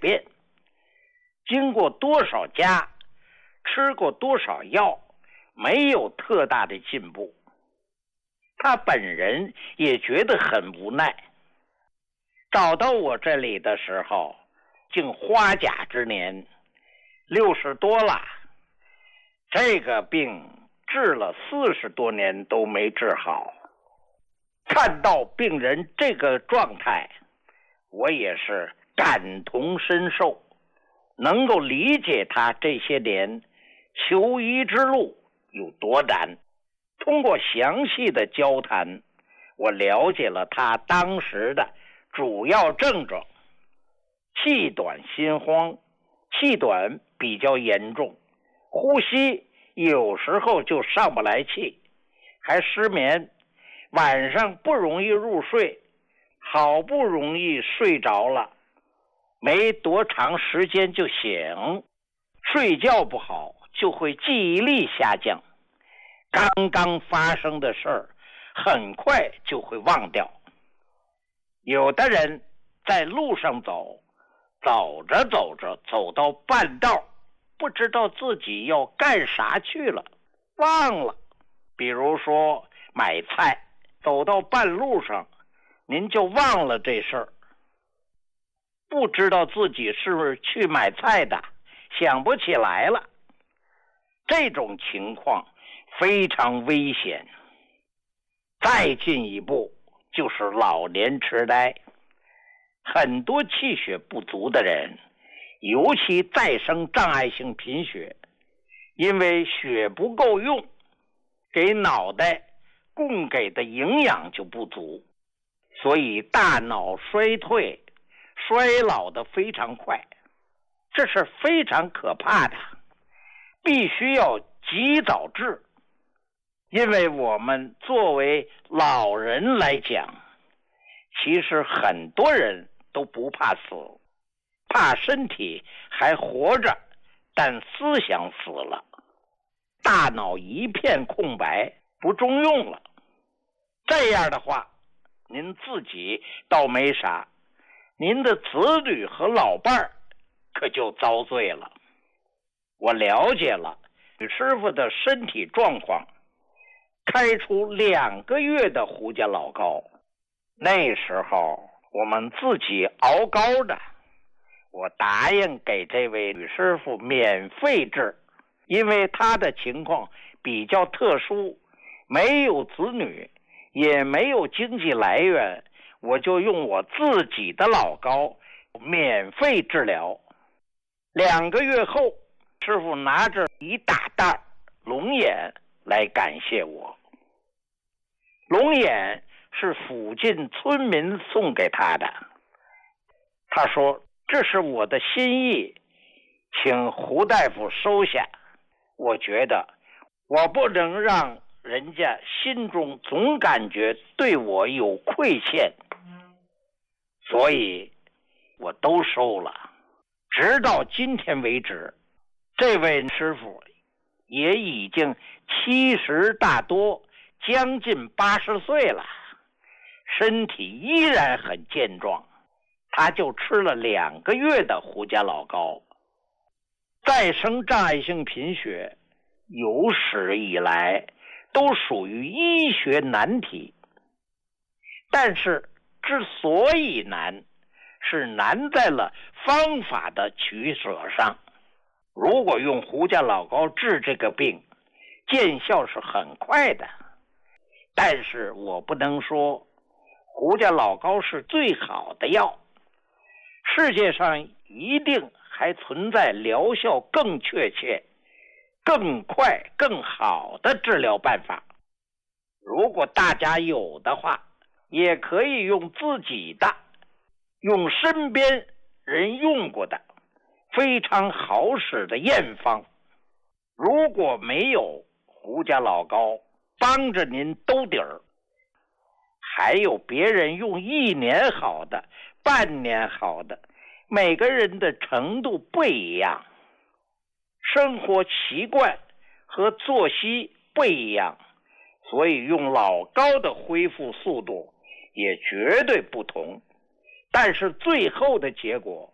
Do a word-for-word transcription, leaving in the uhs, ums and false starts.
变。经过多少家，吃过多少药，没有特大的进步。他本人也觉得很无奈。找到我这里的时候，竟花甲之年，六十多了。这个病治了四十多年都没治好。看到病人这个状态，我也是感同身受，能够理解他这些年求医之路有多难。通过详细的交谈，我了解了他当时的主要症状：气短心慌，气短比较严重，呼吸有时候就上不来气，还失眠，晚上不容易入睡，好不容易睡着了，没多长时间就醒，睡觉不好就会记忆力下降，刚刚发生的事儿很快就会忘掉。有的人在路上走，走着走着走到半道，不知道自己要干啥去了，忘了。比如说买菜，走到半路上您就忘了这事儿，不知道自己是不是去买菜的，想不起来了。这种情况非常危险。再进一步就是老年痴呆。很多气血不足的人，尤其再生障碍性贫血，因为血不够用，给脑袋供给的营养就不足，所以大脑衰退，衰老的非常快，这是非常可怕的，必须要及早治。因为我们作为老人来讲，其实很多人都不怕死，怕身体还活着，但思想死了，大脑一片空白，不中用了。这样的话，您自己倒没啥，您的子女和老伴儿可就遭罪了。我了解了吕师傅的身体状况，开出两个月的胡家老膏。那时候我们自己熬膏的，我答应给这位吕师傅免费治，因为他的情况比较特殊，没有子女，也没有经济来源，我就用我自己的老膏免费治疗。两个月后，师傅拿着一大袋龙眼来感谢我。龙眼是附近村民送给他的，他说这是我的心意，请胡大夫收下。我觉得我不能让人家心中总感觉对我有亏欠，所以我都收了。直到今天为止，这位师傅也已经七十大多，将近八十岁了，身体依然很健壮。他就吃了两个月的胡家老膏。再生障碍性贫血有史以来都属于医学难题，但是之所以难，是难在了方法的取舍上。如果用胡家老膏治这个病，见效是很快的，但是我不能说胡家老膏是最好的药，世界上一定还存在疗效更确切、更快、更好的治疗办法。如果大家有的话，也可以用自己的，用身边人用过的非常好使的验方。如果没有胡家老膏帮着您兜底儿，还有别人用一年好的、半年好的，每个人的程度不一样，生活习惯和作息不一样，所以用老膏的恢复速度也绝对不同。但是最后的结果